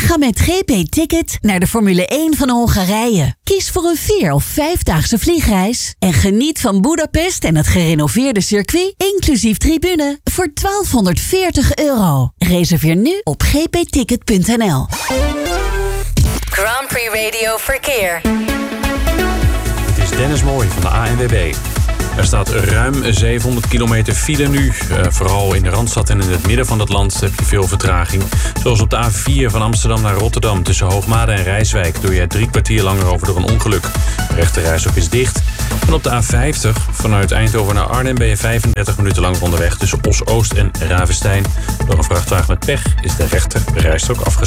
Ga met GP Ticket naar de Formule 1 van Hongarije. Kies voor een 4 of 5-daagse vliegreis en geniet van Budapest en het gerenoveerde circuit, inclusief tribune, voor €1240. Reserveer nu op gpticket.nl. Grand Prix Radio Verkeer. Het is Dennis Mooij van de ANWB. Er staat ruim 700 kilometer file nu. Vooral in de Randstad en in het midden van het land heb je veel vertraging. Zoals op de A4 van Amsterdam naar Rotterdam. Tussen Hoogmade en Rijswijk doe je 3 kwartier langer over door een ongeluk. De rechterrijstrook is dicht. En op de A50 vanuit Eindhoven naar Arnhem ben je 35 minuten lang onderweg. Tussen Os-Oost en Ravestein. Door een vrachtwagen met pech is de rechterrijstrook afgesloten.